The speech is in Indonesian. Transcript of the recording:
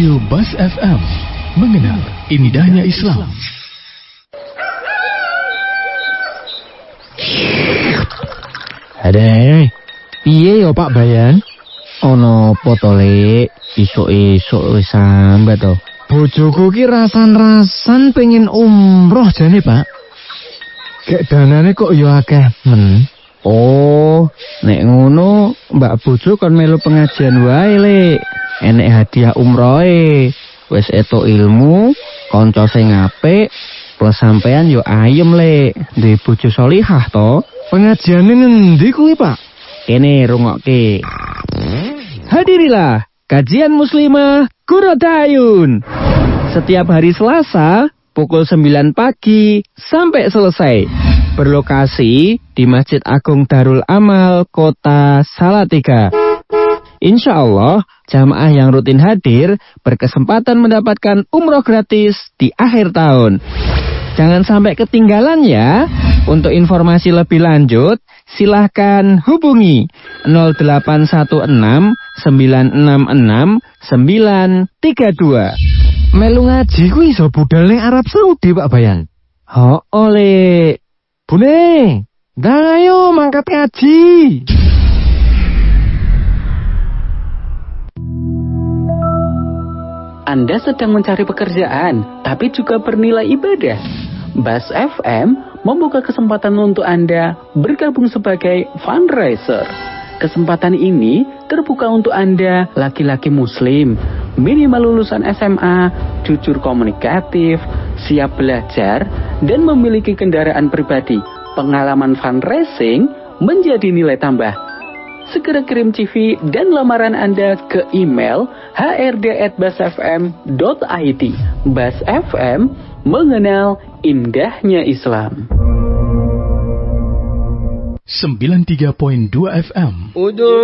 Radio Bas FM, mengenal indahnya Islam. Ada, piye yo Pak Bayan? Ono potole, isuk-isuk wis sambat to. Bojoku ki rasan-rasan pengen umroh jane Pak. Gek danane kok yo akeh men. Oh, nek ngono Mbak Bojo kon melu pengajian wae Lek. Enek hadiah umrohe. Wis etuk ilmu, kanca sing apik, plus sampean yo ayem Lek. Duwe bojo sholihah to. Pengajiane ngendi kuwi Pak? Kene rungokke. Hadirilah kajian muslimah Qurratayun. Setiap hari Selasa pukul 9 pagi sampai selesai. Berlokasi di Masjid Agung Darul Amal Kota Salatiga. Insya Allah jamaah yang rutin hadir berkesempatan mendapatkan umroh gratis di akhir tahun. Jangan sampai ketinggalan ya. Untuk informasi lebih lanjut, silahkan hubungi 0816 966 932. Melu ngaji ku iso budal ning Arab Saudi Pak Bayan. Ho oleh Bune, ndang ayo mangkat ngaji. Anda sedang mencari pekerjaan, tapi juga bernilai ibadah. Bas FM membuka kesempatan untuk Anda bergabung sebagai fundraiser. Kesempatan ini terbuka untuk Anda, laki-laki muslim, minimal lulusan SMA, jujur komunikatif, siap belajar, dan memiliki kendaraan pribadi. Pengalaman fundraising menjadi nilai tambah. Segera kirim CV dan lamaran Anda ke email hrd@basfm.id. Bas FM, mengenal indahnya Islam. 93.2 FM.